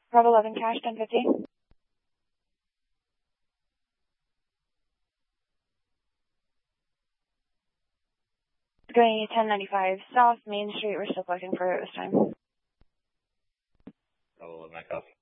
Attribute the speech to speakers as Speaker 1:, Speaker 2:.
Speaker 1: Bravo 11 cash, 1050. Going 1095 South Main Street. We're still collecting for this time.
Speaker 2: Bravo 11, I copy.